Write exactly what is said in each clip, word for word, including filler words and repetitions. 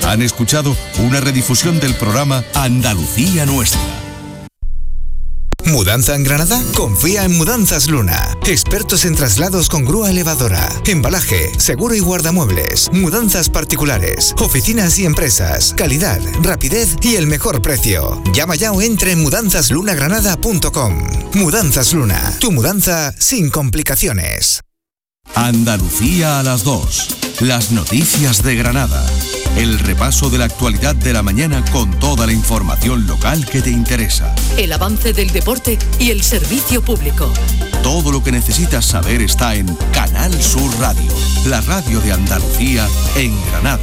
Han escuchado una redifusión del programa Andalucía Nuestra. ¿Mudanza en Granada? Confía en Mudanzas Luna. Expertos en traslados con grúa elevadora, embalaje, seguro y guardamuebles, mudanzas particulares, oficinas y empresas, calidad, rapidez y el mejor precio. Llama ya o entra en mudanzas luna granada punto com. Mudanzas Luna, tu mudanza sin complicaciones. Andalucía a las dos. Las noticias de Granada. El repaso de la actualidad de la mañana con toda la información local que te interesa. El avance del deporte y el servicio público. Todo lo que necesitas saber está en Canal Sur Radio, la radio de Andalucía en Granada.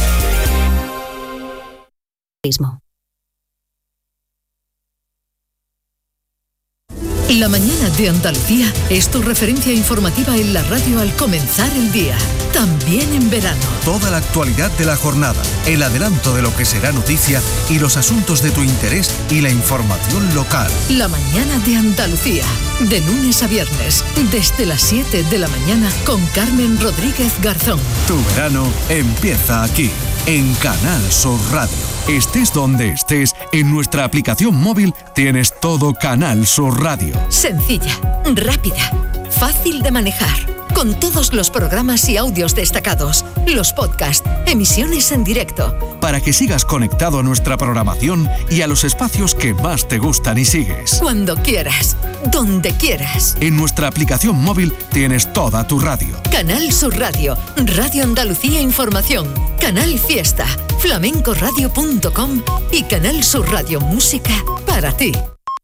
La mañana de Andalucía es tu referencia informativa en la radio al comenzar el día, también en verano. Toda la actualidad de la jornada, el adelanto de lo que será noticia y los asuntos de tu interés y la información local. La mañana de Andalucía, de lunes a viernes, desde las siete de la mañana con Carmen Rodríguez Garzón. Tu verano empieza aquí, en Canal Sur Radio. Estés donde estés, en nuestra aplicación móvil tienes todo Canal Sur Radio. Sencilla, rápida, fácil de manejar, con todos los programas y audios destacados, los podcasts, emisiones en directo. Para que sigas conectado a nuestra programación y a los espacios que más te gustan y sigues. Cuando quieras, donde quieras. En nuestra aplicación móvil tienes toda tu radio. Canal Sur Radio, Radio Andalucía Información, Canal Fiesta, flamenco radio punto com y Canal Sur Radio Música para ti.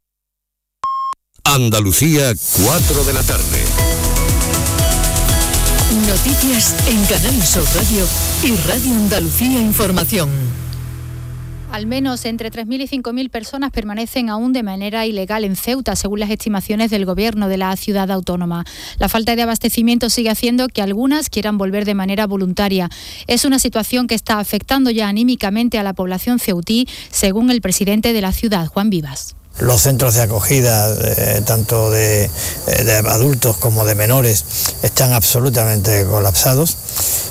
Andalucía, cuatro de la tarde. Noticias en Canal Sur Radio y Radio Andalucía Información. Al menos entre tres mil y cinco mil personas permanecen aún de manera ilegal en Ceuta, según las estimaciones del Gobierno de la ciudad autónoma. La falta de abastecimiento sigue haciendo que algunas quieran volver de manera voluntaria. Es una situación que está afectando ya anímicamente a la población ceutí, según el presidente de la ciudad, Juan Vivas. Los centros de acogida, eh, tanto de, de adultos como de menores, están absolutamente colapsados.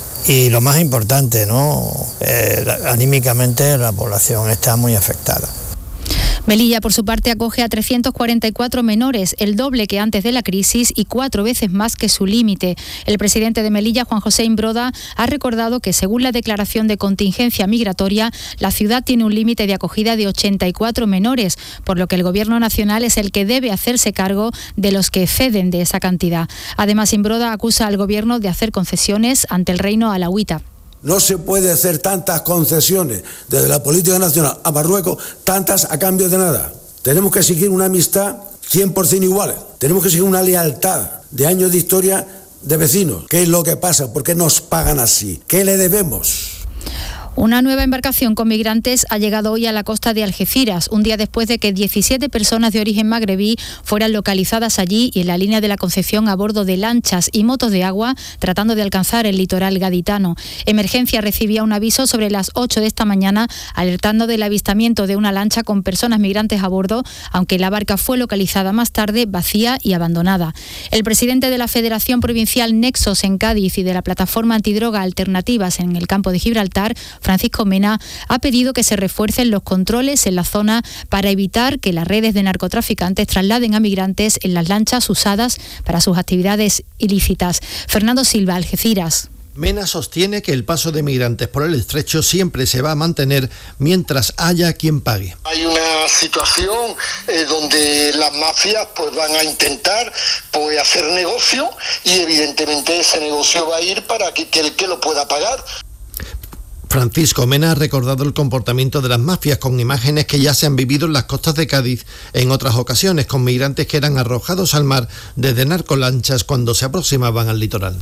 Y lo más importante, ¿no? Eh, anímicamente la población está muy afectada. Melilla, por su parte, acoge a trescientos cuarenta y cuatro menores, el doble que antes de la crisis y cuatro veces más que su límite. El presidente de Melilla, Juan José Imbroda, ha recordado que, según la declaración de contingencia migratoria, la ciudad tiene un límite de acogida de ochenta y cuatro menores, por lo que el Gobierno nacional es el que debe hacerse cargo de los que exceden de esa cantidad. Además, Imbroda acusa al Gobierno de hacer concesiones ante el reino alauita. No se puede hacer tantas concesiones desde la política nacional a Marruecos, tantas a cambio de nada. Tenemos que seguir una amistad cien por ciento igual. Tenemos que seguir una lealtad de años de historia de vecinos. ¿Qué es lo que pasa? ¿Por qué nos pagan así? ¿Qué le debemos? Una nueva embarcación con migrantes ha llegado hoy a la costa de Algeciras, un día después de que diecisiete personas de origen magrebí fueran localizadas allí y en la línea de la Concepción a bordo de lanchas y motos de agua, tratando de alcanzar el litoral gaditano. Emergencia recibía un aviso sobre las ocho de esta mañana, alertando del avistamiento de una lancha con personas migrantes a bordo, aunque la barca fue localizada más tarde vacía y abandonada. El presidente de la Federación Provincial Nexos en Cádiz y de la Plataforma Antidroga Alternativas en el campo de Gibraltar, Francisco Mena, ha pedido que se refuercen los controles en la zona para evitar que las redes de narcotraficantes trasladen a migrantes en las lanchas usadas para sus actividades ilícitas. Fernando Silva, Algeciras. Mena sostiene que el paso de migrantes por el estrecho siempre se va a mantener mientras haya quien pague. Hay una situación eh, donde las mafias pues van a intentar pues hacer negocio y evidentemente ese negocio va a ir para que, que el que lo pueda pagar. Francisco Mena ha recordado el comportamiento de las mafias con imágenes que ya se han vivido en las costas de Cádiz en otras ocasiones, con migrantes que eran arrojados al mar desde narcolanchas cuando se aproximaban al litoral.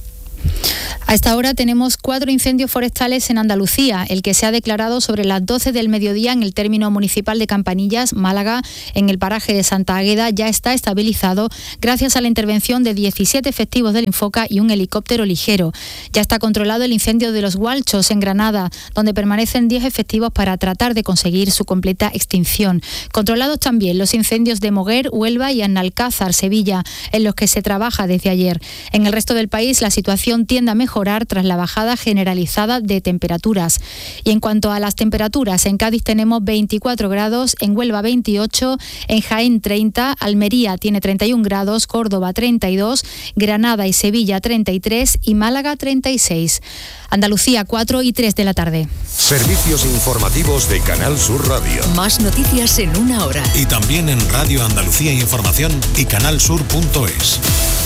A esta hora tenemos cuatro incendios forestales en Andalucía. El que se ha declarado sobre las doce del mediodía en el término municipal de Campanillas, Málaga, en el paraje de Santa Águeda, ya está estabilizado gracias a la intervención de diecisiete efectivos del Infoca y un helicóptero ligero. Ya está controlado el incendio de los Gualchos en Granada, donde permanecen diez efectivos para tratar de conseguir su completa extinción. Controlados también los incendios de Moguer, Huelva y Analcázar, Sevilla, en los que se trabaja desde ayer. En el resto del país la situación situación tiende a mejorar tras la bajada generalizada de temperaturas. Y en cuanto a las temperaturas, en Cádiz tenemos veinticuatro grados, en Huelva veintiocho, en Jaén treinta, Almería tiene treinta y un grados, Córdoba treinta y dos, Granada y Sevilla treinta y tres y Málaga treinta y seis. Andalucía, cuatro y tres de la tarde. Servicios informativos de Canal Sur Radio. Más noticias en una hora. Y también en Radio Andalucía Información y canalsur punto es.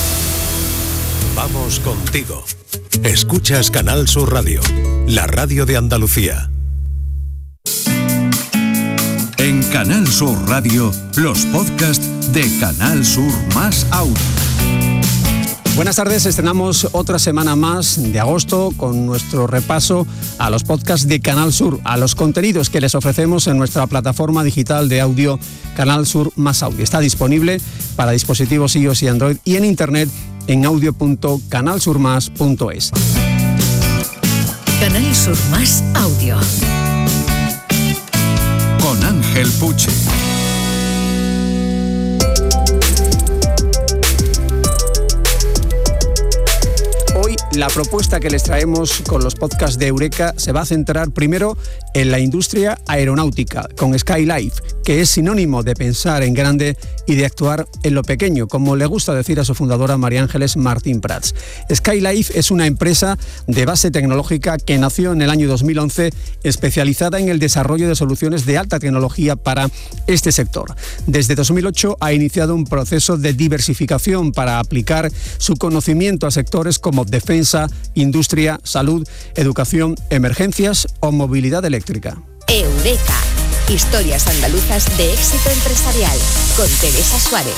Vamos contigo. Escuchas Canal Sur Radio, la radio de Andalucía. En Canal Sur Radio, los podcasts de Canal Sur más Audio. Buenas tardes, estrenamos otra semana más de agosto con nuestro repaso a los podcasts de Canal Sur, a los contenidos que les ofrecemos en nuestra plataforma digital de audio Canal Sur más Audio. Está disponible para dispositivos iOS y Android y en internet en audio punto canal sur más punto es. Canal Sur más Audio. Con Ángel Puche. Hoy la propuesta que les traemos con los podcasts de Eureka se va a centrar primero en la industria aeronáutica, con SkyLife, que es sinónimo de pensar en grande y de actuar en lo pequeño, como le gusta decir a su fundadora María Ángeles Martín Prats. SkyLife es una empresa de base tecnológica que nació en el año dos mil once, especializada en el desarrollo de soluciones de alta tecnología para este sector. Desde dos mil ocho ha iniciado un proceso de diversificación para aplicar su conocimiento a sectores como defensa, industria, salud, educación, emergencias o movilidad eléctrica. Eureka. Historias andaluzas de éxito empresarial con Teresa Suárez.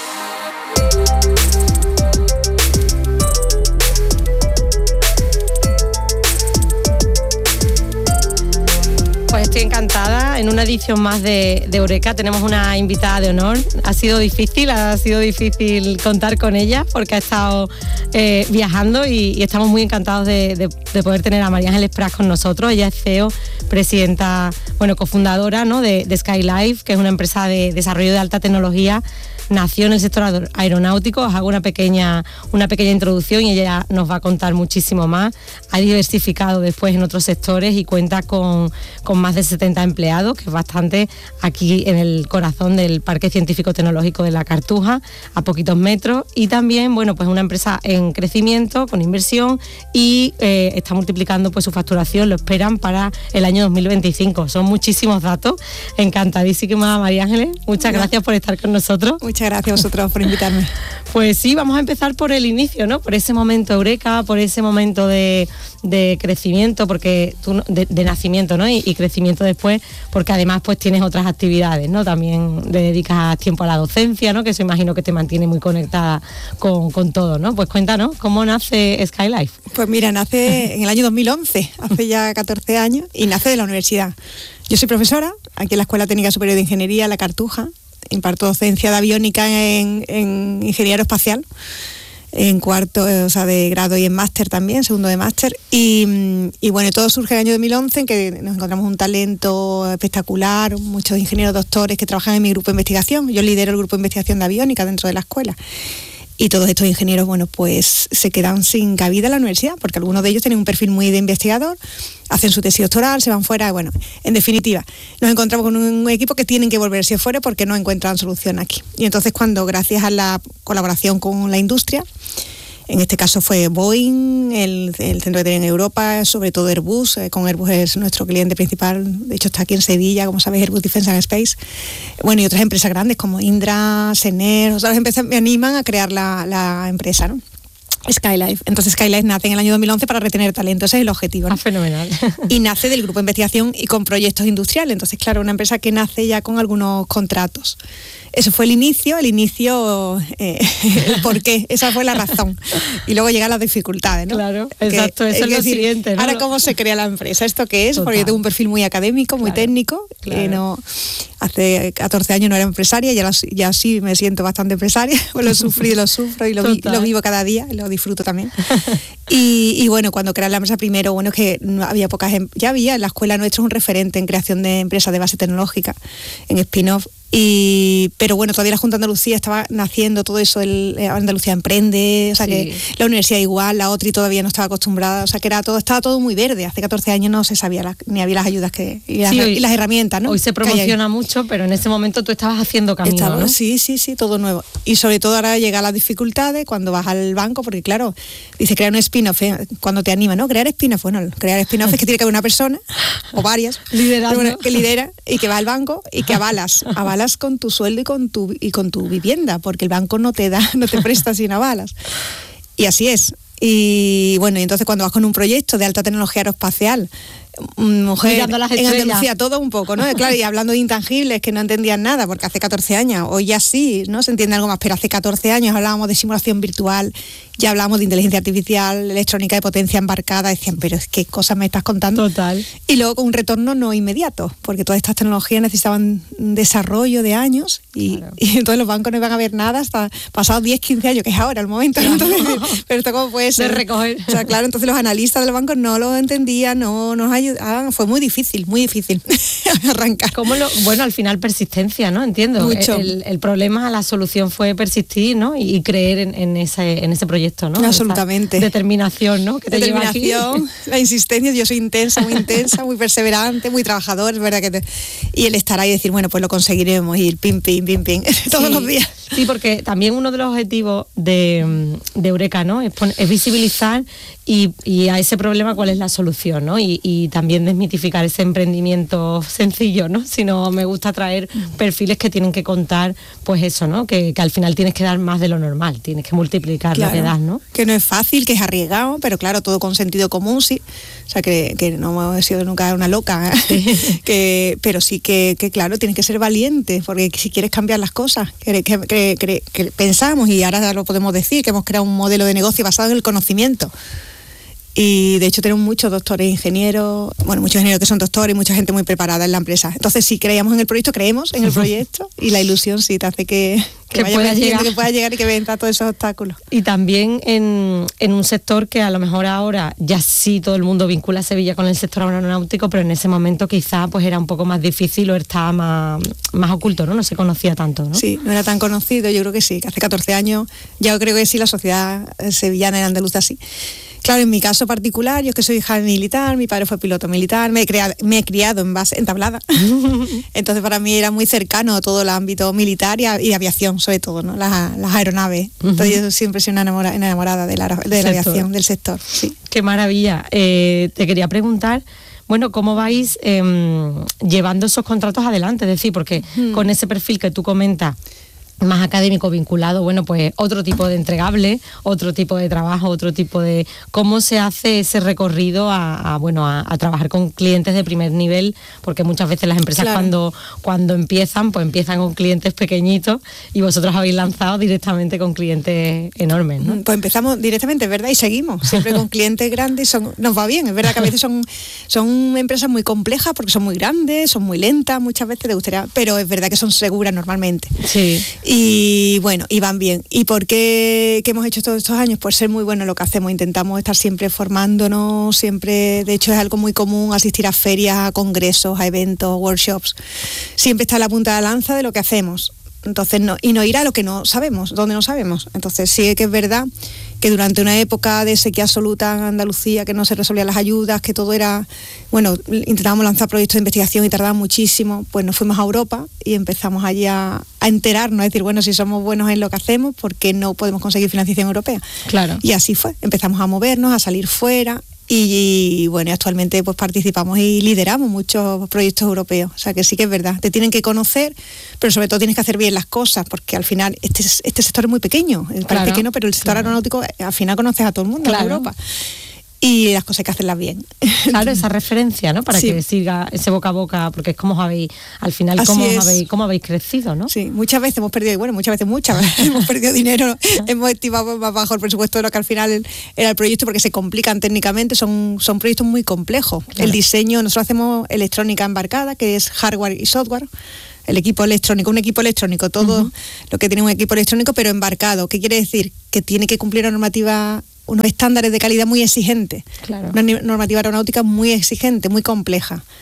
Pues estoy encantada. En una edición más de, de Eureka tenemos una invitada de honor. Ha sido difícil, ha sido difícil contar con ella porque ha estado eh, viajando y, y estamos muy encantados de, de, de poder tener a María Ángeles Prats con nosotros. Ella es C E O, presidenta, bueno, cofundadora, ¿no?, de, de SkyLife, que es una empresa de desarrollo de alta tecnología. Nació en el sector aeronáutico. Os hago una pequeña, una pequeña introducción y ella nos va a contar muchísimo más. Ha diversificado después en otros sectores y cuenta con, con más de setenta empleados, que es bastante, aquí en el corazón del Parque Científico Tecnológico de la Cartuja, a poquitos metros. Y también, bueno, pues una empresa en crecimiento, con inversión, y eh, está multiplicando pues su facturación, lo esperan para el año dos mil veinticinco. Son muchísimos datos. Encantadísima, María Ángeles. Muchas no. gracias por estar con nosotros. Muchas gracias a vosotros por invitarme. Pues sí, vamos a empezar por el inicio, ¿no? Por ese momento Eureka, por ese momento de, de crecimiento, porque tú, de, de nacimiento, ¿no? Y, y crecimiento después, porque además pues tienes otras actividades, ¿no? También le dedicas tiempo a la docencia, ¿no? Que eso imagino que te mantiene muy conectada con, con todo, ¿no? Pues cuéntanos, ¿cómo nace SkyLife? Pues mira, nace en el año dos mil once, hace ya catorce años, y nace de la universidad. Yo soy profesora aquí en la Escuela Técnica Superior de Ingeniería, La Cartuja. Imparto docencia de aviónica en, en ingeniería aeroespacial, en cuarto, o sea, de grado y en máster también, segundo de máster. Y, y bueno, todo surge en el año dos mil once, en que nos encontramos un talento espectacular, muchos ingenieros doctores que trabajan en mi grupo de investigación. Yo lidero el grupo de investigación de aviónica dentro de la escuela. Y todos estos ingenieros, bueno, pues se quedan sin cabida en la universidad, porque algunos de ellos tienen un perfil muy de investigador, hacen su tesis doctoral, se van fuera, bueno, en definitiva, nos encontramos con un equipo que tienen que volverse fuera porque no encuentran solución aquí. Y entonces cuando, gracias a la colaboración con la industria, en este caso fue Boeing, el, el centro que tiene en Europa, sobre todo Airbus, eh, con Airbus es nuestro cliente principal, de hecho está aquí en Sevilla, como sabéis, Airbus Defence and Space, bueno, y otras empresas grandes como Indra, Sener, otras empresas me animan a crear la, la empresa, ¿no? SkyLife. Entonces SkyLife nace en el año dos mil once para retener talento, ese es el objetivo, ¿no? Ah, fenomenal. Y nace del grupo de investigación y con proyectos industriales, entonces claro, una empresa que nace ya con algunos contratos. Eso fue el inicio, el inicio, eh, el por qué, esa fue la razón. Y luego llegan las dificultades, ¿no? Claro, exacto, eso es, es lo decir, siguiente, ¿no? Ahora, ¿cómo se crea la empresa? ¿Esto qué es? Total. Porque yo tengo un perfil muy académico, muy claro, técnico, claro. que no, hace catorce años no era empresaria, ya, ya sí me siento bastante empresaria, pues lo sufrí, lo sufro y lo, vi, lo vivo cada día, lo disfruto también. Y, y bueno, cuando creas la empresa primero, bueno, es que no había pocas, ya había en la escuela nuestra un referente en creación de empresas de base tecnológica, en spin-off. Y, pero bueno, todavía la Junta de Andalucía estaba naciendo todo eso, el, Andalucía Emprende, o sea sí. que la universidad igual, la OTRI todavía no estaba acostumbrada, o sea que era todo, estaba todo muy verde. Hace catorce años no se sabía la, ni había las ayudas que y las, sí, hoy, y las herramientas, ¿no? Hoy se promociona mucho, pero en ese momento tú estabas haciendo camino, Estaba, ¿no? Sí, sí, sí, todo nuevo. Y sobre todo ahora llegan las dificultades cuando vas al banco, porque claro, dice crear un spin-off, ¿eh? Cuando te anima, ¿no? Crear spin-off, bueno, crear spin-off es que tiene que haber una persona, o varias, liderando, bueno, que lidera y que va al banco y que avalas, avalas con tu sueldo y con tu y con tu vivienda, porque el banco no te da, no te presta sin avalas. Y así es. Y bueno, y entonces cuando vas con un proyecto de alta tecnología aeroespacial, mujer en Andalucía todo un poco, ¿no? Claro, y hablando de intangibles que no entendían nada, porque hace catorce años, hoy ya sí, ¿no? Se entiende algo más, pero hace catorce años hablábamos de simulación virtual, ya hablábamos de inteligencia artificial, electrónica de potencia embarcada, decían, pero es que cosas me estás contando. Total. Y luego con un retorno no inmediato, porque todas estas tecnologías necesitaban un desarrollo de años y, claro. y entonces los bancos no iban a ver nada hasta pasados diez, quince años, que es ahora el momento. Claro. Entonces, pero esto cómo puede ser. De recoger. O sea, claro, entonces los analistas de los bancos no lo entendían, no nos ayudaban, fue muy difícil, muy difícil arrancar. ¿Cómo lo, bueno, al final persistencia, ¿no? Entiendo. Mucho. El, el problema, la solución fue persistir, ¿no? Y, y creer en, en, ese, en ese proyecto, ¿no? Absolutamente. Esa determinación, ¿no? Que te determinación, lleva aquí. La insistencia, yo soy intensa, muy intensa, muy perseverante, muy trabajador, es verdad que te... y el estar ahí y decir, bueno, pues lo conseguiremos, ir pim, pim, pim, pim, todos sí, los días. Sí, porque también uno de los objetivos de, de Eureka, ¿no? Es, poner, es visibilizar y, y a ese problema cuál es la solución, ¿no? Y, y también desmitificar ese emprendimiento sencillo, ¿no? Sino me gusta traer perfiles que tienen que contar, pues eso, ¿no? Que, que al final tienes que dar más de lo normal, tienes que multiplicar claro, lo que das, ¿no? Que no es fácil, que es arriesgado, pero claro, todo con sentido común, sí. O sea, que, que no he sido nunca una loca, ¿eh? que, pero sí que, que, claro, tienes que ser valiente, porque si quieres cambiar las cosas, que, que, que, que, que pensamos, y ahora lo podemos decir, que hemos creado un modelo de negocio basado en el conocimiento. Y de hecho tenemos muchos doctores, ingenieros, bueno, muchos ingenieros que son doctores y mucha gente muy preparada en la empresa. Entonces, si creíamos en el proyecto, creemos en el proyecto y la ilusión sí te hace que, que, que vaya pueda llegar. que pueda llegar y que venza todos esos obstáculos. Y también en, en un sector que a lo mejor ahora ya sí todo el mundo vincula a Sevilla con el sector aeronáutico, pero en ese momento quizá pues era un poco más difícil o estaba más, más oculto, ¿no? No se conocía tanto, ¿no? Sí, no era tan conocido, yo creo que sí, que hace catorce años, ya creo que sí, la sociedad sevillana y andaluza sí. Claro, en mi caso particular, yo es que soy hija militar, mi padre fue piloto militar, me he criado, me he criado en base, en Tablada. Entonces para mí era muy cercano todo el ámbito militar y, y aviación, sobre todo, ¿no? Las, las aeronaves. Entonces yo siempre soy una enamorada, enamorada de la, de la aviación, del sector. Sí. Qué maravilla. Eh, te quería preguntar, bueno, ¿cómo vais eh, llevando esos contratos adelante? Es decir, porque uh-huh. con ese perfil que tú comentas, más académico vinculado, bueno, pues otro tipo de entregable, otro tipo de trabajo, otro tipo de... ¿Cómo se hace ese recorrido a, a bueno, a, a trabajar con clientes de primer nivel? Porque muchas veces las empresas claro. cuando, cuando empiezan, pues empiezan con clientes pequeñitos y vosotros habéis lanzado directamente con clientes enormes, ¿no? Pues empezamos directamente, es verdad, y seguimos, siempre con clientes grandes, son, nos va bien, es verdad que a veces son, son empresas muy complejas porque son muy grandes, son muy lentas, muchas veces te gustaría, pero es verdad que son seguras normalmente. Sí. Y bueno, y van bien. ¿Y por qué, qué hemos hecho todos estos años? Por ser muy bueno lo que hacemos. Intentamos estar siempre formándonos, siempre, de hecho es algo muy común asistir a ferias, a congresos, a eventos, workshops. Siempre está a la punta de la lanza de lo que hacemos. Entonces, no, y no ir a lo que no sabemos, donde no sabemos. Entonces sí que es verdad que durante una época de sequía absoluta en Andalucía, que no se resolvían las ayudas, que todo era, bueno, intentábamos lanzar proyectos de investigación y tardaba muchísimo, pues nos fuimos a Europa y empezamos allí a, a enterarnos, a decir, bueno, si somos buenos en lo que hacemos, ¿por qué no podemos conseguir financiación europea? Claro. Y así fue, empezamos a movernos, a salir fuera. Y, y bueno, actualmente pues participamos y lideramos muchos proyectos europeos, o sea que sí que es verdad, te tienen que conocer, pero sobre todo tienes que hacer bien las cosas, porque al final este, este sector es muy pequeño, parece claro, que no, pero el sector claro. aeronáutico al final conoces a todo el mundo claro. en Europa. Y las cosas hay que hacerlas bien. Claro, esa referencia, ¿no? Para sí. que siga ese boca a boca, porque es como os habéis, al final, cómo os habéis, cómo habéis crecido, ¿no? Sí, muchas veces hemos perdido, bueno, muchas veces muchas, hemos perdido dinero, hemos estimado más bajo el presupuesto de lo que al final era el proyecto, porque se complican técnicamente, son, son proyectos muy complejos. Claro. El diseño, nosotros hacemos electrónica embarcada, que es hardware y software. El equipo electrónico, un equipo electrónico, todo uh-huh. lo que tiene un equipo electrónico, pero embarcado. ¿Qué quiere decir? Que tiene que cumplir una normativa, unos estándares de calidad muy exigentes. Claro. Una normativa aeronáutica muy exigente, muy compleja.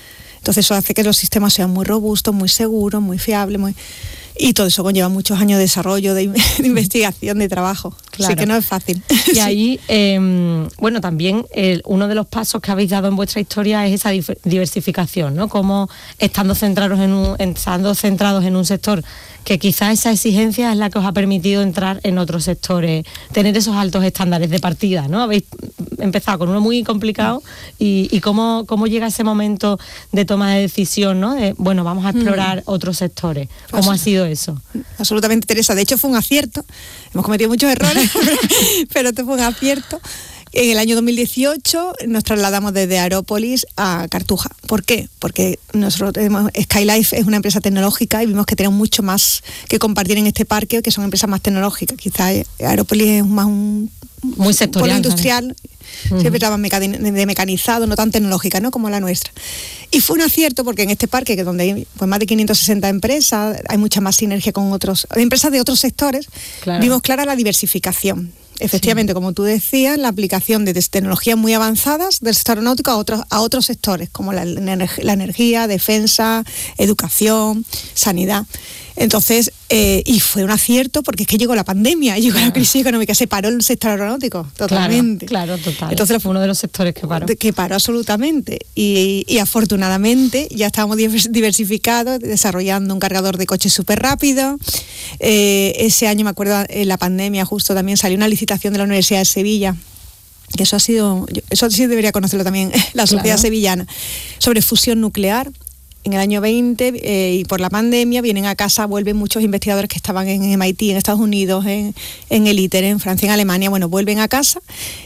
Entonces eso hace que los sistemas sean muy robustos, muy seguros, muy fiables, muy... y todo eso conlleva muchos años de desarrollo, de, de investigación, de trabajo. Claro. Así que no es fácil. Y ahí, eh, bueno, también el, uno de los pasos que habéis dado en vuestra historia es esa dif- diversificación, ¿no? Como estando centrados en un, estando centrados en un sector que quizás esa exigencia es la que os ha permitido entrar en otros sectores, tener esos altos estándares de partida, ¿no? Habéis empezado con uno muy complicado y, y cómo, cómo llega ese momento de toma de decisión, ¿no? De, bueno, vamos a explorar mm. otros sectores. ¿Cómo ha sido eso? Absolutamente, Teresa. De hecho, fue un acierto. Hemos cometido muchos errores, pero esto fue un acierto. En el año dos mil dieciocho nos trasladamos desde Aerópolis a Cartuja. ¿Por qué? Porque nosotros tenemos, Skylife es una empresa tecnológica y vimos que tenemos mucho más que compartir en este parque, que son empresas más tecnológicas. Quizás Aerópolis es más un muy sectorial, polo industrial, uh-huh. siempre estaba de mecanizado, no tan tecnológica, ¿no?, como la nuestra. Y fue un acierto porque en este parque, que donde hay pues, más de quinientas sesenta empresas, hay mucha más sinergia con otros empresas de otros sectores, claro. vimos clara la diversificación. Efectivamente, sí. como tú decías, la aplicación de tecnologías muy avanzadas del sector aeronáutico a otros, a otros sectores, como la, la energía, defensa, educación, sanidad. Entonces, eh, y fue un acierto porque es que llegó la pandemia, llegó claro. la crisis económica, se paró el sector aeronáutico totalmente. Claro, claro, total. Entonces fue uno de los sectores que paró. Que paró absolutamente. Y, y afortunadamente ya estábamos diversificados, desarrollando un cargador de coches súper rápido. Eh, ese año, me acuerdo, en la pandemia justo también salió una licitación de la Universidad de Sevilla, que eso ha sido, eso sí debería conocerlo también la sociedad claro. sevillana, sobre fusión nuclear. En el año veinte, eh, y por la pandemia, vienen a casa, vuelven muchos investigadores que estaban en M I T, en Estados Unidos, en, en el ITER, en Francia, en Alemania, bueno, vuelven a casa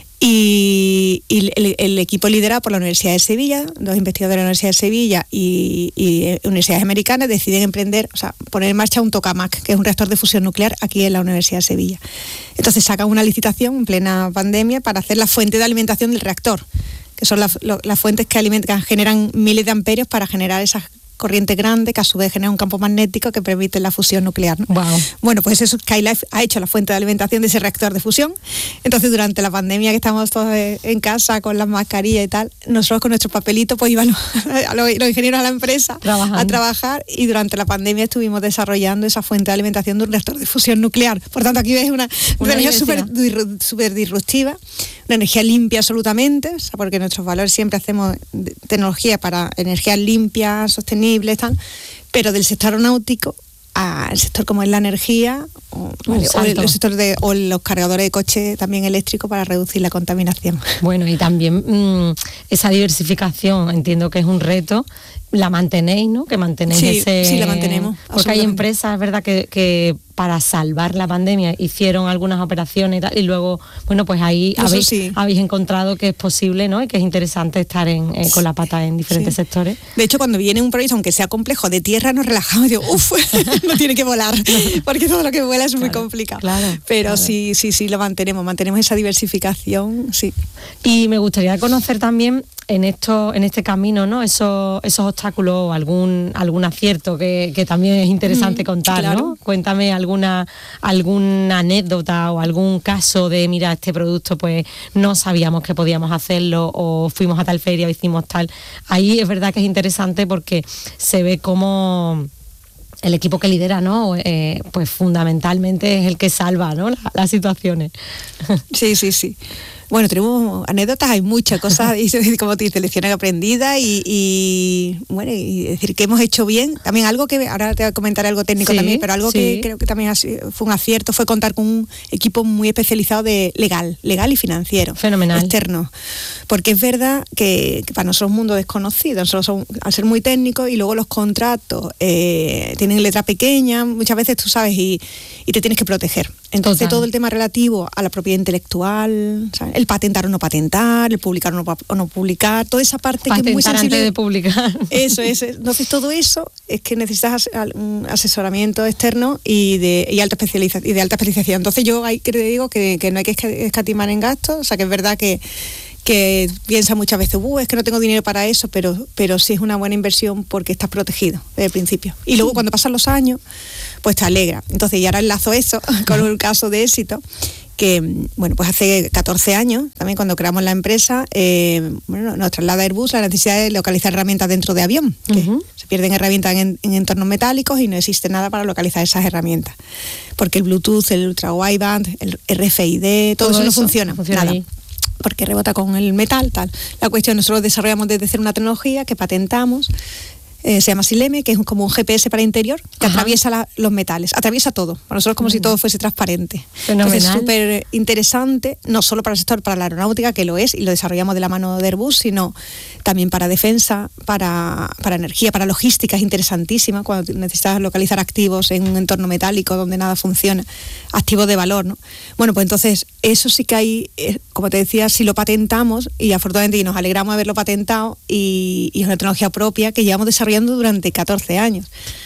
y, y el, el equipo liderado por la Universidad de Sevilla, los investigadores de la Universidad de Sevilla y, y universidades americanas deciden emprender, o sea, poner en marcha un tokamak, que es un reactor de fusión nuclear aquí en la Universidad de Sevilla. Entonces sacan una licitación en plena pandemia para hacer la fuente de alimentación del reactor, que son las, las fuentes que alimentan, generan miles de amperios para generar esas corrientes grandes que a su vez generan un campo magnético que permite la fusión nuclear, ¿no? Wow. Bueno, pues eso, Skylife ha hecho la fuente de alimentación de ese reactor de fusión. Entonces, durante la pandemia, que estamos todos en casa con las mascarillas y tal, nosotros con nuestros papelitos pues iban a los, los ingenieros a la empresa Trabajando. a trabajar, y durante la pandemia estuvimos desarrollando esa fuente de alimentación de un reactor de fusión nuclear. Por tanto, aquí ves una, una energía súper super disruptiva, una energía limpia absolutamente, o sea, porque nuestros valores siempre hacemos tecnología para energías limpias, sostenibles, Tal, pero del sector aeronáutico al sector como es la energía o, vale, o, el, el sector de, o los cargadores de coche también eléctricos para reducir la contaminación. Bueno, y también mmm, esa diversificación entiendo que es un reto. La mantenéis, ¿no? Que mantenéis sí, ese... Sí, la mantenemos. Porque hay empresas, es verdad, que, que para salvar la pandemia hicieron algunas operaciones y tal, y luego, bueno, pues ahí habéis, sí. habéis encontrado que es posible, ¿no? Y que es interesante estar en, eh, con la pata en diferentes sí. sectores. De hecho, cuando viene un proyecto, aunque sea complejo, de tierra, nos relajamos y digo, uff, no tiene que volar, porque todo lo que vuela es claro, muy complicado. Claro, Pero claro. sí, sí, sí, lo mantenemos, mantenemos esa diversificación, sí. Y me gustaría conocer también en esto, en este camino, ¿no? Esos, esos obstáculos, algún, algún acierto que, que también es interesante mm, contar, claro. ¿no? Cuéntame alguna, alguna anécdota o algún caso de, mira, este producto pues no sabíamos que podíamos hacerlo, o fuimos a tal feria o hicimos tal. Ahí es verdad que es interesante porque se ve cómo el equipo que lidera, ¿no? Eh, pues fundamentalmente es el que salva, ¿no? La, las situaciones. Sí, sí, sí. Bueno, tenemos anécdotas, hay muchas cosas, y como te dices, lecciones aprendidas y, y bueno, y decir que hemos hecho bien. También algo que, ahora te voy a comentar algo técnico sí, también, pero algo sí. que creo que también fue un acierto fue contar con un equipo muy especializado de legal, legal y financiero. Fenomenal. Externo. Porque es verdad que, que para nosotros es un mundo desconocido, nosotros somos, al ser muy técnicos, y luego los contratos eh, tienen letra pequeña, muchas veces tú sabes, y, y te tienes que proteger. Entonces Total. todo el tema relativo a la propiedad intelectual, ¿sabes? El patentar o no patentar, el publicar o no, o no publicar, toda esa parte patentar que es muy sensible. Antes de publicar. Eso es. Entonces todo eso es que necesitas un asesoramiento externo y de, y alta especialización, y de alta especialización. Entonces yo ahí que te digo que, que no hay que escatimar en gastos, o sea que es verdad que que piensa muchas veces, uh, es que no tengo dinero para eso, pero, pero sí es una buena inversión porque estás protegido desde el principio. Y luego cuando pasan los años, pues te alegra. Entonces, y ahora enlazo eso con un caso de éxito, que, bueno, pues hace catorce años, también cuando creamos la empresa, eh, bueno, nos traslada Airbus la necesidad de localizar herramientas dentro de avión, que uh-huh. se pierden herramientas en, en entornos metálicos y no existe nada para localizar esas herramientas. Porque el Bluetooth, el Ultra Wideband, el R F I D, todo, todo eso no eso funciona, funciona nada. Ahí. Porque rebota con el metal, tal. La cuestión, nosotros desarrollamos desde cero una tecnología que patentamos, Eh, se llama Sileme, que es como un G P S para interior que Ajá. atraviesa la, los metales, atraviesa todo. Para nosotros como uh-huh. si todo fuese transparente. Fenomenal. Entonces es súper interesante, no solo para el sector, para la aeronáutica, que lo es, y lo desarrollamos de la mano de Airbus, sino también para defensa, para, para energía, para logística, es interesantísima, cuando necesitas localizar activos en un entorno metálico donde nada funciona, activos de valor, ¿no? Bueno, pues entonces, eso sí que hay, eh, como te decía, si lo patentamos, y afortunadamente y nos alegramos de haberlo patentado, y, y es una tecnología propia que llevamos desarrollando durante catorce años.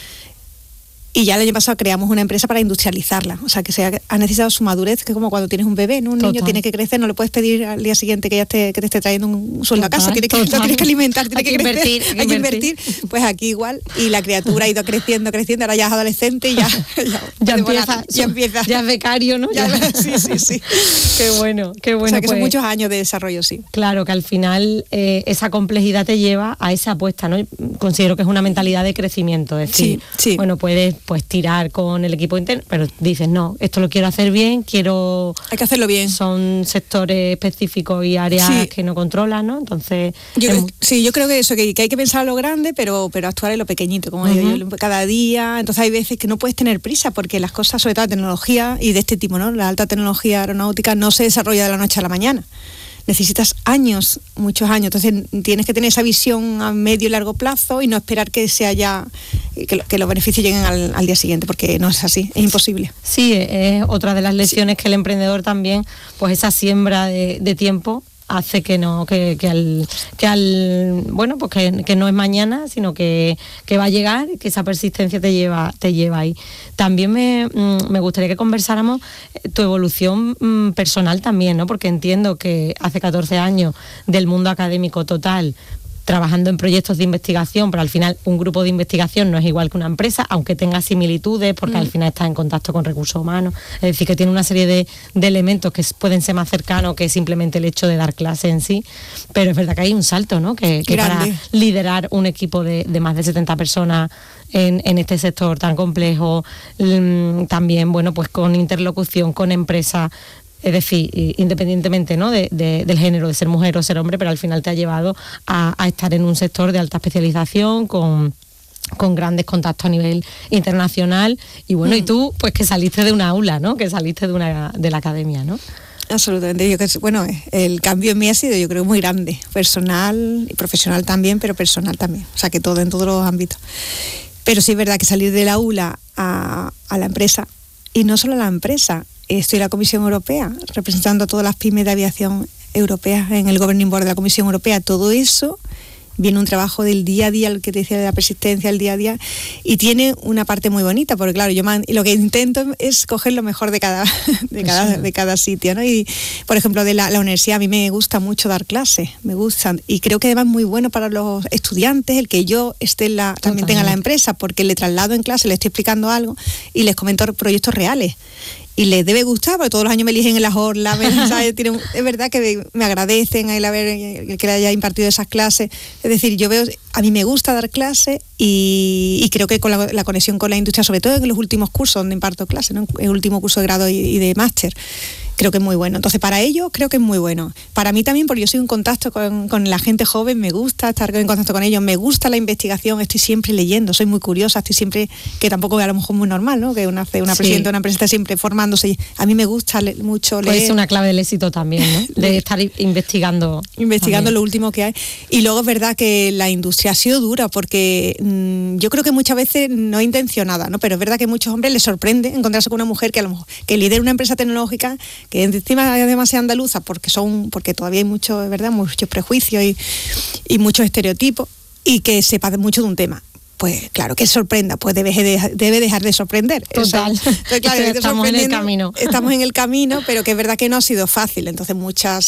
Y ya el año pasado creamos una empresa para industrializarla, o sea que se ha, ha necesitado su madurez, que es como cuando tienes un bebé, ¿no? Un total. Niño tiene que crecer, no le puedes pedir al día siguiente que ya te, que te esté trayendo un sueldo total, a casa, tiene que, lo tienes que alimentar, tiene que, que invertir, crecer, hay que invertir. invertir. Pues aquí igual, y la criatura ha ido creciendo, creciendo, ahora ya es adolescente y ya, ya, ya, empieza, volar, ya empieza. Ya es becario, ¿no? Ya, sí, sí, sí. Qué bueno, qué bueno. O sea que pues, son muchos años de desarrollo, sí. Claro, que al final eh, esa complejidad te lleva a esa apuesta, ¿no? Considero que es una mentalidad de crecimiento, es decir, sí, sí. bueno, puedes pues tirar con con el equipo interno, pero dices, no, esto lo quiero hacer bien, quiero... Hay que hacerlo bien. Son sectores específicos y áreas sí. que no controlas, ¿no? Entonces... Yo, es... Sí, yo creo que eso, que, que hay que pensar en lo grande, pero, pero actuar en lo pequeñito, como uh-huh. digo yo, cada día. Entonces hay veces que no puedes tener prisa, porque las cosas, sobre todo la tecnología y de este tipo, ¿no? La alta tecnología aeronáutica no se desarrolla de la noche a la mañana. Necesitas años, muchos años, entonces tienes que tener esa visión a medio y largo plazo y no esperar que sea ya, que, lo, que los beneficios lleguen al, al día siguiente, porque no es así, es imposible. Sí, es otra de las lecciones sí. que el emprendedor también, pues esa siembra de, de tiempo hace que no, que, que al, que al bueno, pues que, que no es mañana, sino que, que va a llegar, que esa persistencia te lleva, te lleva ahí. También me, me gustaría que conversáramos tu evolución mmm, personal también, ¿no? Porque entiendo que hace catorce años del mundo académico total, trabajando en proyectos de investigación, pero al final un grupo de investigación no es igual que una empresa, aunque tenga similitudes, porque mm. al final está en contacto con recursos humanos, es decir, que tiene una serie de, de elementos que pueden ser más cercanos que simplemente el hecho de dar clase en sí, pero es verdad que hay un salto, ¿no? Que, que para liderar un equipo de, de más de setenta personas en, en este sector tan complejo, mmm, también, bueno, pues con interlocución con empresas, es decir, independientemente, ¿no? de, de, del género, de ser mujer o ser hombre, pero al final te ha llevado a, a estar en un sector de alta especialización, con, con grandes contactos a nivel internacional, y bueno, mm. y tú, pues que saliste de una aula, ¿no? Que saliste de una de la academia, ¿no? Absolutamente, yo creo, bueno, el cambio en mí ha sido, yo creo, muy grande, personal y profesional también, pero personal también, o sea que todo en todos los ámbitos. Pero sí es verdad que salir de la aula a, a la empresa, y no solo a la empresa, estoy en la Comisión Europea, representando a todas las pymes de aviación europeas en el Governing Board de la Comisión Europea. Todo eso viene un trabajo del día a día, el que te decía de la persistencia, el día a día, y tiene una parte muy bonita, porque claro, yo man, lo que intento es coger lo mejor de cada, de cada, de cada sitio, ¿no? Y, por ejemplo, de la, la universidad, a mí me gusta mucho dar clases, me gustan, y creo que además es muy bueno para los estudiantes el que yo esté en la, también tenga la empresa, porque le traslado en clase, le estoy explicando algo, y les comento proyectos reales. Y les debe gustar, porque todos los años me eligen en las orlas, Tienen, es verdad que me agradecen el haber que le haya impartido esas clases. Es decir, yo veo, a mí me gusta dar clases y, y creo que con la, la conexión con la industria, sobre todo en los últimos cursos donde imparto clases, ¿no? En el último curso de grado y, y de máster, creo que es muy bueno. Entonces, para ellos creo que es muy bueno. Para mí también, porque yo soy en contacto con, con la gente joven, me gusta estar en contacto con ellos, me gusta la investigación, estoy siempre leyendo, soy muy curiosa, estoy siempre, que tampoco es a lo mejor muy normal, ¿no? Que una, una sí. presidenta de una empresa está siempre formándose. A mí me gusta le, mucho leer. Pues es una clave del éxito también, ¿no? De estar investigando. Investigando también lo último que hay. Y luego es verdad que la industria ha sido dura, porque mmm, yo creo que muchas veces no intencionada, ¿no? Pero es verdad que a muchos hombres les sorprende encontrarse con una mujer que a lo mejor que lidera una empresa tecnológica, que encima además sea andaluza, porque son porque todavía hay mucho, ¿verdad? Muchos prejuicios y, y muchos estereotipos, y que sepa mucho de un tema. Pues claro, que sorprenda, pues debe, de, debe dejar de sorprender. Total. O sea, pues, claro, estamos en el camino. Estamos en el camino, pero que es verdad que no ha sido fácil. Entonces muchas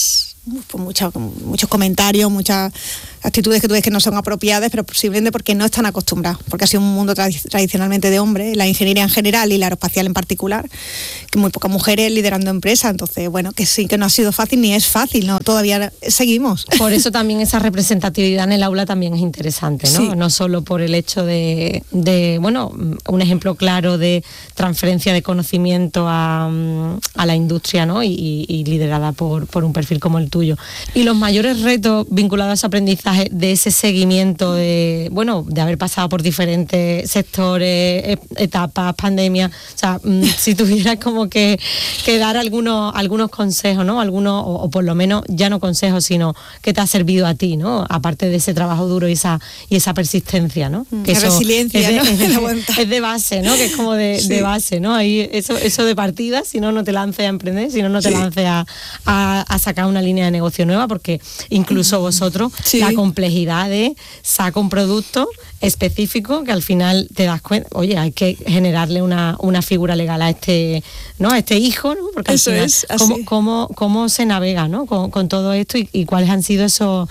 pues muchos, muchos comentarios, muchas actitudes que tú ves que no son apropiadas, pero posiblemente porque no están acostumbrados, porque ha sido un mundo tradi- tradicionalmente de hombres, la ingeniería en general y la aeroespacial en particular, que muy pocas mujeres liderando empresas, entonces bueno, que sí que no ha sido fácil ni es fácil, ¿no? Todavía seguimos. Por eso también esa representatividad en el aula también es interesante, ¿no? Sí. No solo por el hecho de, de, bueno, un ejemplo claro de transferencia de conocimiento a, a la industria, ¿no? Y, y liderada por, por un perfil como el tuyo. Y los mayores retos vinculados a ese aprendizaje de ese seguimiento de, bueno, de haber pasado por diferentes sectores, etapas, pandemias, o sea, si tuvieras como que, que dar algunos, algunos consejos, ¿no? Algunos, o, o por lo menos ya no consejos, sino que te ha servido a ti, ¿no? Aparte de ese trabajo duro y esa, y esa persistencia, ¿no? Mm, que la eso resiliencia, es de, ¿no? es, de, es de base, ¿no? Que es como de, Sí. de base, ¿no? Ahí eso, eso de partida, si no, no te lances a emprender, si no, no te Sí. lances a, a, a sacar una línea de negocio nueva, porque incluso vosotros, Sí. la complejidad de saca un producto específico que al final te das cuenta, oye, hay que generarle una, una figura legal a este, ¿no? A este hijo, ¿no? Porque al Eso final, es, así. ¿cómo, cómo, cómo se navega, ¿no? Con, con todo esto y, y cuáles han sido esos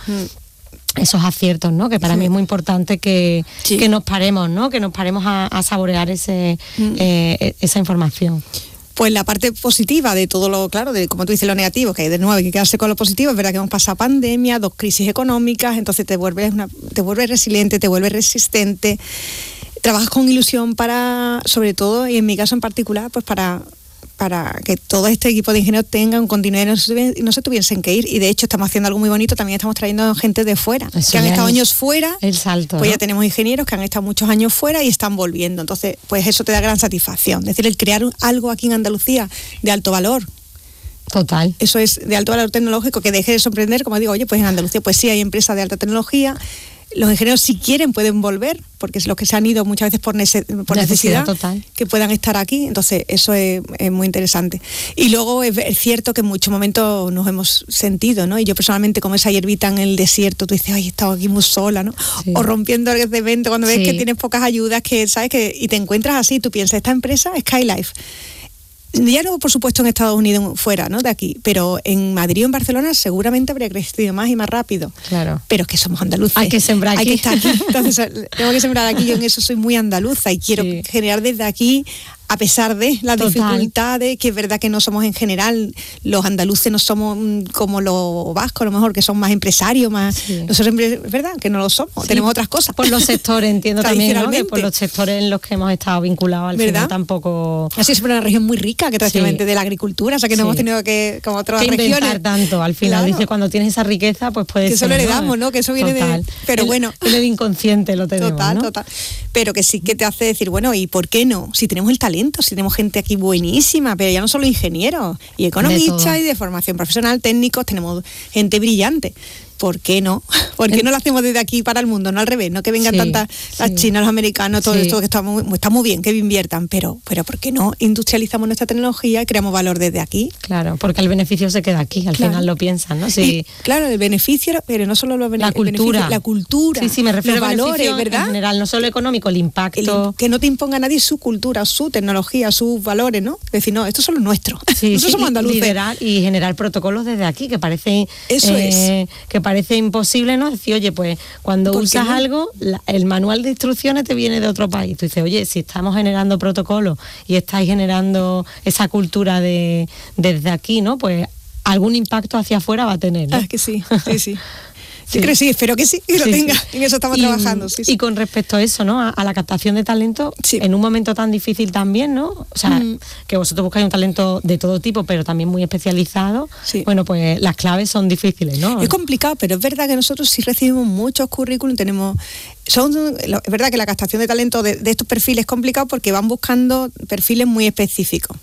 esos aciertos, ¿no? Que para Sí. mí es muy importante que, Sí. que nos paremos, ¿no? Que nos paremos a, a saborear ese Mm. eh, esa información. Pues la parte positiva de todo lo, claro, de como tú dices, lo negativo, que hay de nuevo hay que quedarse con lo positivo, es verdad que hemos pasado pandemia, dos crisis económicas, entonces te vuelves, una, te vuelves resiliente, te vuelves resistente, trabajas con ilusión para, sobre todo, y en mi caso en particular, pues para para que todo este equipo de ingenieros tenga un continuidad y no se, no se tuviesen que ir. Y de hecho estamos haciendo algo muy bonito, también estamos trayendo gente de fuera, Eso que han ya estado es años fuera, el salto, pues ¿no? ya tenemos ingenieros que han estado muchos años fuera y están volviendo. Entonces, pues eso te da gran satisfacción. Es decir, el crear un- algo aquí en Andalucía de alto valor. Total. Eso es de alto valor tecnológico, que deje de sorprender, como digo, oye, pues en Andalucía pues sí hay empresas de alta tecnología. Los ingenieros, si quieren, pueden volver, porque es los que se han ido muchas veces por, nece- por Necesidad necesidad, total. que puedan estar aquí. Entonces, eso es, es muy interesante. Y luego es, es cierto que en muchos momentos nos hemos sentido, ¿no? Y yo personalmente, como esa hierbita en el desierto, tú dices, ay, he estado aquí muy sola, ¿no? Sí. O rompiendo el cemento cuando ves Sí. que tienes pocas ayudas, que sabes que y te encuentras así, tú piensas, esta empresa, SkyLife, ya no, por supuesto, en Estados Unidos fuera, ¿no? De aquí, pero en Madrid o en Barcelona seguramente habría crecido más y más rápido. Claro. Pero es que somos andaluces. Hay que sembrar Hay aquí. que estar aquí. Entonces, tengo que sembrar aquí. Yo en eso soy muy andaluza y quiero Sí. generar desde aquí, a pesar de las Total. dificultades, que es verdad que no somos en general, los andaluces no somos mm, como los vascos, a lo mejor, que son más empresarios, más. Sí. Nosotros, es verdad, que no lo somos. Sí, Tenemos otras cosas. Por los sectores, entiendo también, ¿no? Que por Tradicionalmente. los sectores en los que hemos estado vinculados al ¿Verdad? final tampoco Así es una región muy rica, que tradicionalmente Sí. de la agricultura, o sea que no Sí. hemos tenido que, como otras que inventar regiones. tanto. Al final Claro. dice, cuando tienes esa riqueza, pues puede Que eso ser, lo heredamos, ¿no? Que eso viene de- Total. pero El- bueno. En el inconsciente lo tenemos, Total, ¿no? total. Pero que sí que te hace decir, bueno, ¿y por qué no? Si tenemos el talento, si tenemos gente aquí buenísima, pero ya no solo ingenieros, y De economistas, todo. y de formación profesional, técnicos, tenemos gente brillante. ¿Por qué no? ¿Por qué no lo hacemos desde aquí para el mundo? No al revés, no que vengan Sí, tantas las sí. chinas, los americanos, todo Sí. esto que está muy, está muy bien, que inviertan, pero, pero ¿por qué no industrializamos nuestra tecnología y creamos valor desde aquí? Claro, porque el beneficio se queda aquí, al Claro. final lo piensan, ¿no? Sí. Y, claro, el beneficio, pero no solo los bene- La el beneficio, cultura. la cultura, Sí, sí, me refiero los a valores, beneficio ¿verdad? en general, no solo económico, el El impacto. im- que no te imponga nadie su cultura, su tecnología, sus valores, ¿no? Decir, no, estos son los nuestros. Sí, Nosotros sí, somos y andaluces. liderar y generar protocolos desde aquí, que parece Eso eh, que parece imposible, ¿no? Decir, oye, pues cuando ¿Por qué usas no? algo, la- el manual de instrucciones te viene de otro país. Tú dices, oye, si estamos generando protocolos y estáis generando esa cultura de desde aquí, ¿no? Pues algún impacto hacia afuera va a tener, ¿no? Ah, que sí, sí, sí. Sí. Yo creo que sí, espero que sí, que lo Sí, tenga. sí. En eso estamos Y- trabajando. Sí, sí. Y con respecto a eso, ¿no? A, a la captación de talento, Sí. en un momento tan difícil también, ¿no? O sea, Mm. que vosotros buscáis un talento de todo tipo, pero también muy especializado. Sí. Bueno, pues las claves son difíciles, ¿no? Es complicado, pero es verdad que nosotros sí recibimos muchos currículum, tenemos... Son, es verdad que la captación de talento de, de estos perfiles es complicado porque van buscando perfiles muy específicos.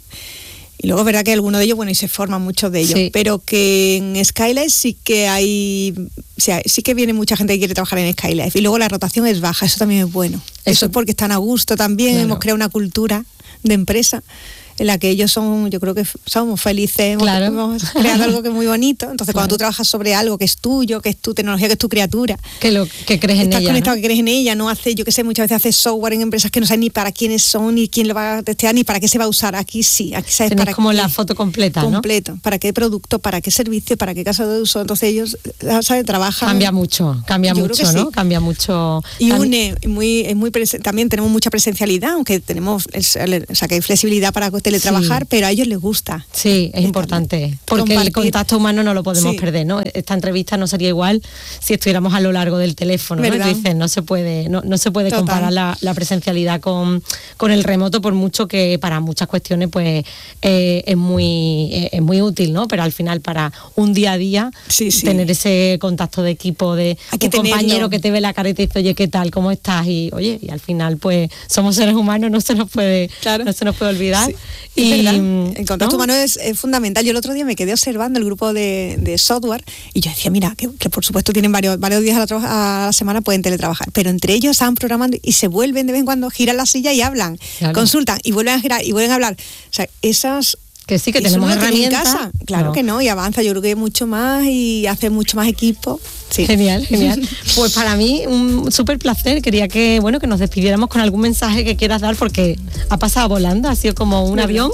Y luego es verdad que algunos de ellos, bueno, y se forman muchos de ellos, Sí. pero que en Skylife sí que hay, o sea, sí que viene mucha gente que quiere trabajar en Skylife. Y luego la rotación es baja, eso también es bueno. Eso, Eso- es porque están a gusto también, Claro. hemos creado una cultura de empresa. en la que ellos son, yo creo que somos felices, claro. hemos creado algo que es muy bonito. Entonces, claro. cuando tú trabajas sobre algo que es tuyo, que es tu tecnología, que es tu criatura, que lo que crees en estás ella, conectado, ¿no? que crees en ella, no hace, yo que sé, muchas veces haces software en empresas que no saben ni para quiénes son, ni quién lo va a testear, ni para qué se va a usar. Aquí sí, aquí sabes Tienes para como qué, la foto completa, ¿no? completo, para qué producto, para qué servicio, para qué caso de uso. Entonces ellos, ¿sabes? Trabajan. Cambia mucho, cambia yo mucho, creo que ¿no? sí. Cambia mucho. Y une, muy, es muy presen- también tenemos mucha presencialidad, aunque tenemos, es, o sea, que hay flexibilidad para teletrabajar, sí. pero a ellos les gusta. Sí, es importante, porque compartir. El contacto humano no lo podemos sí. perder, ¿no? Esta entrevista no sería igual si estuviéramos a lo largo del teléfono, ¿no? Y tú dices, no se puede, no, no se puede Total. comparar la, la presencialidad con, con el remoto, por mucho que para muchas cuestiones pues eh, es muy eh, es muy útil, ¿no? Pero al final para un día a día sí, sí. tener ese contacto de equipo, de Hay que un tenerlo. compañero que te ve la cara y te dice, oye, ¿qué tal? ¿Cómo estás? Y oye, y al final pues somos seres humanos, no se nos puede, claro. no se nos puede olvidar. Sí. Y, es verdad. El contacto ¿no? humano es, es fundamental. Yo el otro día me quedé observando el grupo de, de software y yo decía, mira, que, que por supuesto tienen varios, varios días a la, tra- a la semana, pueden teletrabajar, pero entre ellos estaban programando y se vuelven de vez en cuando, giran la silla y hablan, claro. consultan y vuelven a girar y vuelven a hablar. O sea, esas... Que sí, que tenemos herramientas. En casa. Claro no. que no, y avanza, yo creo que mucho más y hace mucho más equipo. Sí. Genial, genial. Pues para mí un súper placer. Quería que bueno que nos despidiéramos con algún mensaje que quieras dar, porque ha pasado volando, ha sido como un avión.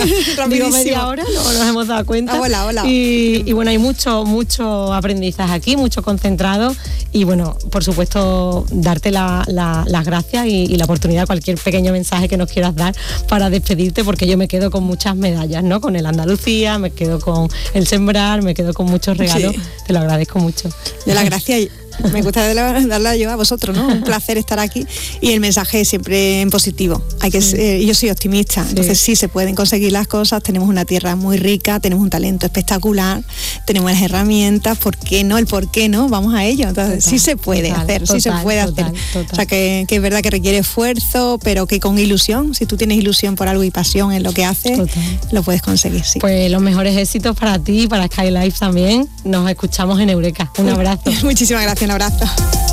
Digo media hora, no nos hemos dado cuenta. Hola, hola. Y, y bueno, hay mucho, mucho aprendizaje aquí, mucho concentrado. Y bueno, por supuesto, darte la, la, las gracias y, y la oportunidad, cualquier pequeño mensaje que nos quieras dar para despedirte, porque yo me quedo con muchas medallas, ¿no? Con el Andalucía, me quedo con el Sembrar, me quedo con muchos regalos. Sí. Te lo agradezco mucho. De la gracia me gusta darla yo a vosotros, ¿no? Un placer estar aquí y el mensaje siempre en positivo. Hay que ser, yo soy optimista, entonces sí. sí se pueden conseguir las cosas. Tenemos una tierra muy rica, tenemos un talento espectacular, tenemos las herramientas. ¿Por qué no? El por qué no, vamos a ello. Entonces total, sí se puede total, hacer, total, sí se puede total, hacer. Total. O sea que, que es verdad que requiere esfuerzo, pero que con ilusión, si tú tienes ilusión por algo y pasión en lo que haces, total. Lo puedes conseguir. Sí. Pues los mejores éxitos para ti, para Sky Life también. Nos escuchamos en Eureka. Un abrazo. Muchísimas gracias. Un abrazo.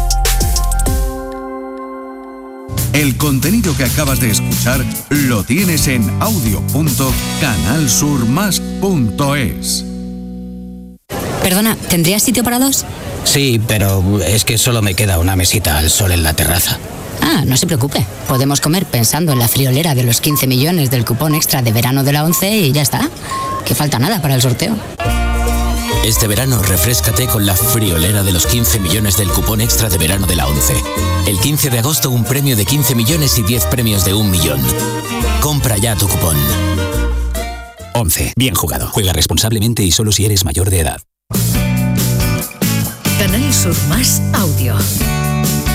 El contenido que acabas de escuchar lo tienes en audio punto canal sur más punto es. Perdona, ¿tendrías sitio para dos? Sí, pero es que solo me queda una mesita al sol en la terraza. Ah, no se preocupe. Podemos comer pensando en la friolera de los quince millones del cupón extra de verano de la ONCE y ya está. Que falta nada para el sorteo. Este verano refréscate con la friolera de los quince millones del cupón extra de verano de la ONCE. El quince de agosto un premio de quince millones y diez premios de un millón. Compra ya tu cupón. ONCE. Bien jugado. Juega responsablemente y solo si eres mayor de edad. Canal Sur Más Audio.